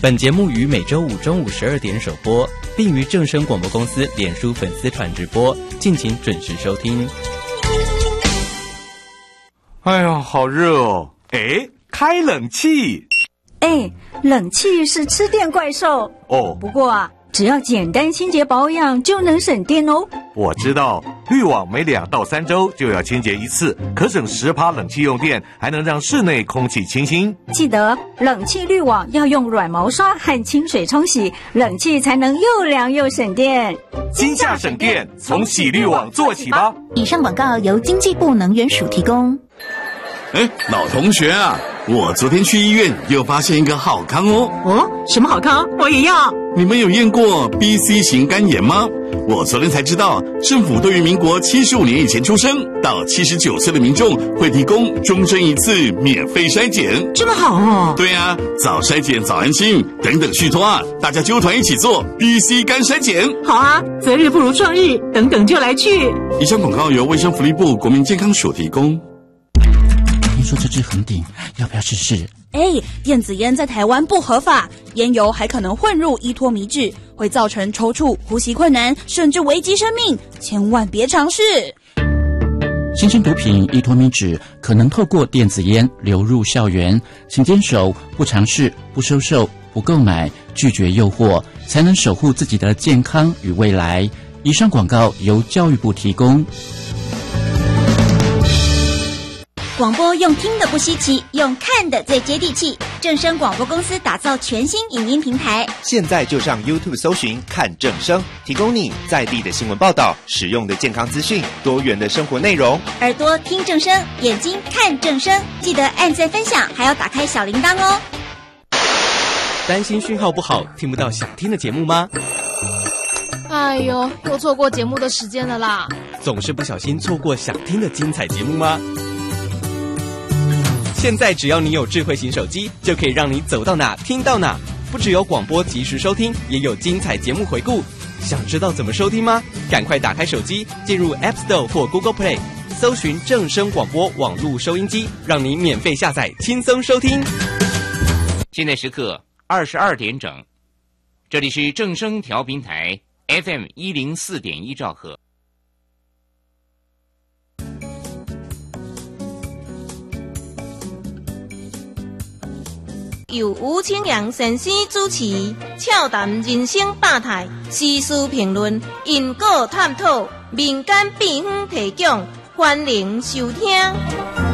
本节目于每周五中午12点首播，并于正声广播公司脸书粉丝团直播，敬请准时收听。 哎呀，好热哦！哎，开冷气。 哎，冷气是吃电怪兽哦。 不过啊，只要简单清洁保养就能省电哦。 我知道，滤网每2到3周就要清洁一次，可省10%冷气用电，还能让室内空气清新。 记得冷气滤网要用软毛刷和清水冲洗，冷气才能又凉又省电。 今夏省电，从洗滤网做起吧。 以上广告由经济部能源署提供。 哎，老同学啊，我昨天去医院又发现一个好康哦。 哦，什么好康？我也要。 你们有验过 BC 型肝炎吗？我昨天才知道，政府对于民国75年以前出生到79岁的民众会提供终身1次免费筛检。 这么好哦。 对啊，早筛检早安心，等等续托啊，大家纠团一起做 BC 肝筛检。 好啊，择日不如撞日，等等就来去。 以上广告由卫生福利部国民健康署提供。 听说这支很顶，要不要试试？ 电子烟在台湾不合法，烟油还可能混入依托米脂，会造成抽搐、呼吸困难，甚至危及生命，千万别尝试。 新型毒品依托米脂可能透过电子烟流入校园，请坚守不尝试、不收受、不购买、拒绝诱惑，才能守护自己的健康与未来。以上广告由教育部提供。 广播用听的不稀奇，用看的最接地气。正声广播公司打造全新影音平台， 现在就上 YouTube 搜寻看正声，提供你在地的新闻报道、实用的健康资讯、多元的生活内容。 耳朵听正声，眼睛看正声，记得按赞分享，还要打开小铃铛哦。 担心讯号不好，听不到想听的节目吗？ 哎呦，又错过节目的时间了啦！ 总是不小心错过想听的精彩节目吗？现在只要你有智慧型手机，就可以让你走到哪听到哪。不只有广播及时收听，也有精彩节目回顾。想知道怎么收听吗？赶快打开手机，进入 App Store 或 Google Play， 搜寻正声广播网络收音机，让你免费下载，轻松收听。 现在时刻22点整，这里是正声调频台 FM 104.1兆赫。 由吴清扬先生主持，俏谈人生百态，时事评论，因果探讨，民间秘方提供，欢迎收听。